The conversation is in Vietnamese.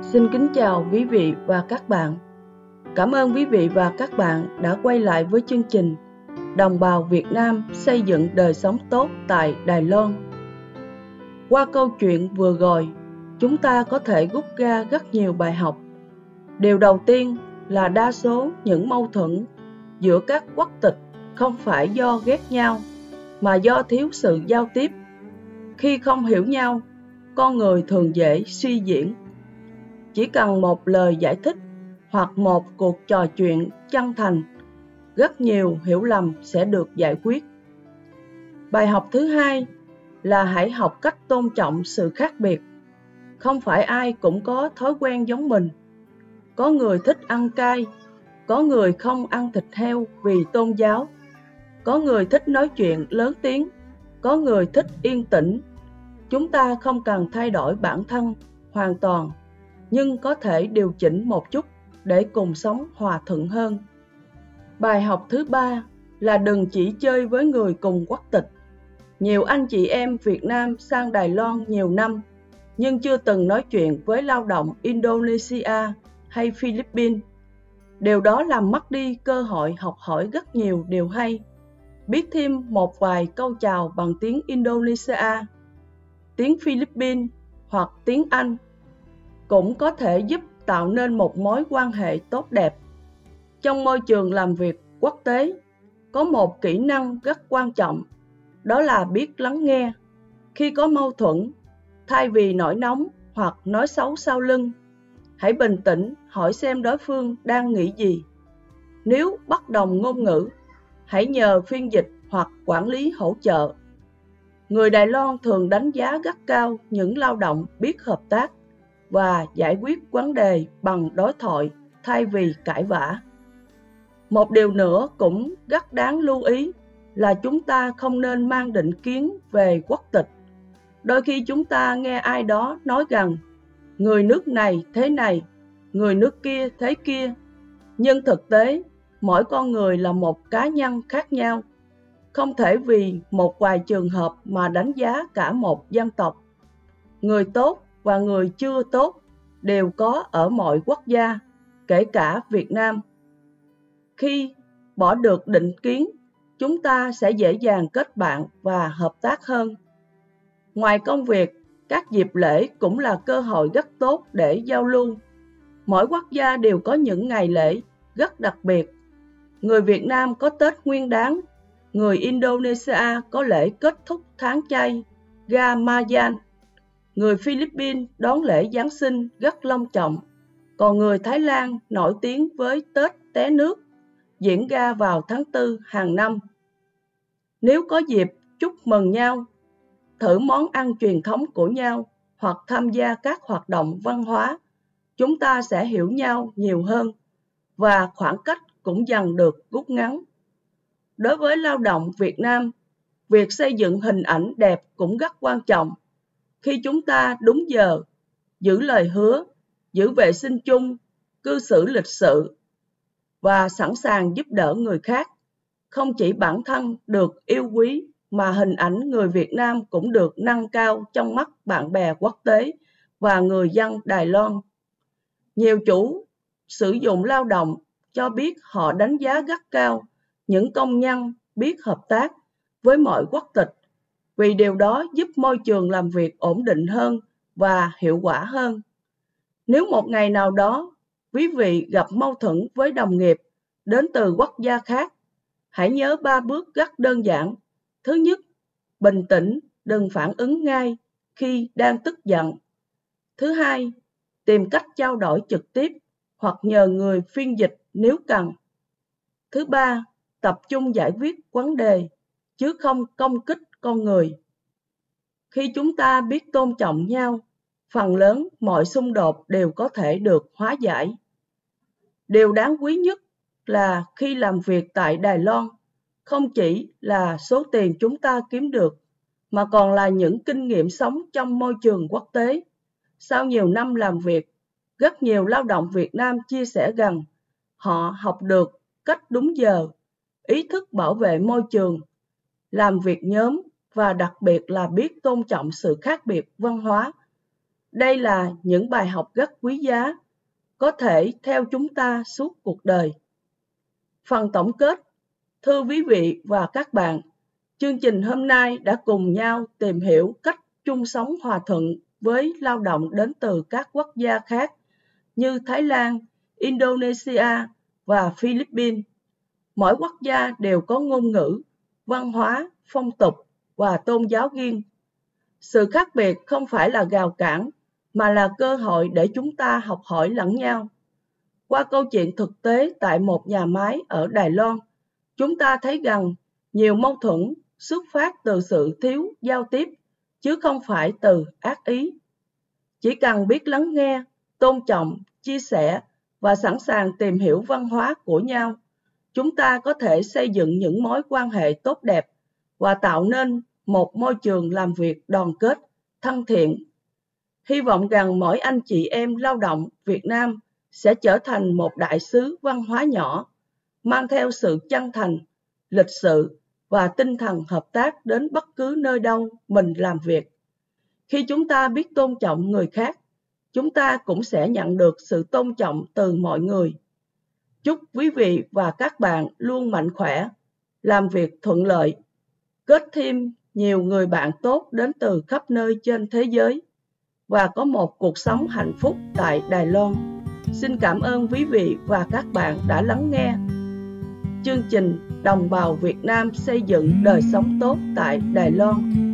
Xin kính chào quý vị và các bạn. Cảm ơn quý vị và các bạn đã quay lại với chương trình Đồng bào Việt Nam xây dựng đời sống tốt tại Đài Loan. Qua câu chuyện vừa rồi, chúng ta có thể rút ra rất nhiều bài học. Điều đầu tiên là đa số những mâu thuẫn giữa các quốc tịch không phải do ghét nhau, mà do thiếu sự giao tiếp. Khi không hiểu nhau, con người thường dễ suy diễn. Chỉ cần một lời giải thích hoặc một cuộc trò chuyện chân thành, rất nhiều hiểu lầm sẽ được giải quyết. Bài học thứ hai là hãy học cách tôn trọng sự khác biệt. Không phải ai cũng có thói quen giống mình. Có người thích ăn cay, có người không ăn thịt heo vì tôn giáo, có người thích nói chuyện lớn tiếng, có người thích yên tĩnh. Chúng ta không cần thay đổi bản thân hoàn toàn, nhưng có thể điều chỉnh một chút để cùng sống hòa thuận hơn. Bài học thứ ba là đừng chỉ chơi với người cùng quốc tịch. Nhiều anh chị em Việt Nam sang Đài Loan nhiều năm, nhưng chưa từng nói chuyện với lao động Indonesia hay Philippines. Điều đó làm mất đi cơ hội học hỏi rất nhiều điều hay. Biết thêm một vài câu chào bằng tiếng Indonesia, tiếng Philippines hoặc tiếng Anh cũng có thể giúp tạo nên một mối quan hệ tốt đẹp. Trong môi trường làm việc quốc tế, có một kỹ năng rất quan trọng, đó là biết lắng nghe. Khi có mâu thuẫn, thay vì nổi nóng hoặc nói xấu sau lưng, hãy bình tĩnh hỏi xem đối phương đang nghĩ gì. Nếu bất đồng ngôn ngữ, hãy nhờ phiên dịch hoặc quản lý hỗ trợ. Người Đài Loan thường đánh giá rất cao những lao động biết hợp tác và giải quyết vấn đề bằng đối thoại thay vì cãi vã. Một điều nữa cũng rất đáng lưu ý là chúng ta không nên mang định kiến về quốc tịch. Đôi khi chúng ta nghe ai đó nói rằng người nước này thế này, người nước kia thế kia. Nhưng thực tế, mỗi con người là một cá nhân khác nhau. Không thể vì một vài trường hợp mà đánh giá cả một dân tộc. Người tốt và người chưa tốt đều có ở mọi quốc gia, kể cả Việt Nam. Khi bỏ được định kiến, chúng ta sẽ dễ dàng kết bạn và hợp tác hơn. Ngoài công việc, các dịp lễ cũng là cơ hội rất tốt để giao lưu. Mỗi quốc gia đều có những ngày lễ rất đặc biệt. Người Việt Nam có Tết Nguyên Đán, người Indonesia có lễ kết thúc tháng chay Ramadan, người Philippines đón lễ Giáng sinh rất long trọng, còn người Thái Lan nổi tiếng với Tết Té Nước, diễn ra vào tháng 4 hàng năm. Nếu có dịp chúc mừng nhau, thử món ăn truyền thống của nhau hoặc tham gia các hoạt động văn hóa, chúng ta sẽ hiểu nhau nhiều hơn và khoảng cách cũng dần được rút ngắn. Đối với lao động Việt Nam, việc xây dựng hình ảnh đẹp cũng rất quan trọng. Khi chúng ta đúng giờ, giữ lời hứa, giữ vệ sinh chung, cư xử lịch sự và sẵn sàng giúp đỡ người khác, không chỉ bản thân được yêu quý mà hình ảnh người Việt Nam cũng được nâng cao trong mắt bạn bè quốc tế và người dân Đài Loan. Nhiều chủ sử dụng lao động cho biết họ đánh giá rất cao những công nhân biết hợp tác với mọi quốc tịch, vì điều đó giúp môi trường làm việc ổn định hơn và hiệu quả hơn. Nếu một ngày nào đó quý vị gặp mâu thuẫn với đồng nghiệp đến từ quốc gia khác, hãy nhớ 3 bước rất đơn giản. Thứ nhất, bình tĩnh, đừng phản ứng ngay khi đang tức giận. Thứ hai, tìm cách trao đổi trực tiếp hoặc nhờ người phiên dịch nếu cần. Thứ ba, tập trung giải quyết vấn đề, chứ không công kích con người. Khi chúng ta biết tôn trọng nhau, phần lớn mọi xung đột đều có thể được hóa giải. Điều đáng quý nhất là khi làm việc tại Đài Loan, không chỉ là số tiền chúng ta kiếm được, mà còn là những kinh nghiệm sống trong môi trường quốc tế. Sau nhiều năm làm việc, rất nhiều lao động Việt Nam chia sẻ rằng họ học được cách đúng giờ, ý thức bảo vệ môi trường, làm việc nhóm và đặc biệt là biết tôn trọng sự khác biệt văn hóa. Đây là những bài học rất quý giá, có thể theo chúng ta suốt cuộc đời. Phần tổng kết. Thưa quý vị và các bạn, chương trình hôm nay đã cùng nhau tìm hiểu cách chung sống hòa thuận với lao động đến từ các quốc gia khác như Thái Lan, Indonesia và Philippines. Mỗi quốc gia đều có ngôn ngữ, văn hóa, phong tục và tôn giáo riêng. Sự khác biệt không phải là rào cản, mà là cơ hội để chúng ta học hỏi lẫn nhau. Qua câu chuyện thực tế tại một nhà máy ở Đài Loan, chúng ta thấy rằng nhiều mâu thuẫn xuất phát từ sự thiếu giao tiếp, chứ không phải từ ác ý. Chỉ cần biết lắng nghe, tôn trọng, chia sẻ và sẵn sàng tìm hiểu văn hóa của nhau, chúng ta có thể xây dựng những mối quan hệ tốt đẹp và tạo nên một môi trường làm việc đoàn kết, thân thiện. Hy vọng rằng mỗi anh chị em lao động Việt Nam sẽ trở thành một đại sứ văn hóa nhỏ, mang theo sự chân thành, lịch sự và tinh thần hợp tác đến bất cứ nơi đâu mình làm việc. Khi chúng ta biết tôn trọng người khác, chúng ta cũng sẽ nhận được sự tôn trọng từ mọi người. Chúc quý vị và các bạn luôn mạnh khỏe, làm việc thuận lợi, kết thêm nhiều người bạn tốt đến từ khắp nơi trên thế giới và có một cuộc sống hạnh phúc tại Đài Loan. Xin cảm ơn quý vị và các bạn đã lắng nghe chương trình Đồng bào Việt Nam xây dựng đời sống tốt tại Đài Loan.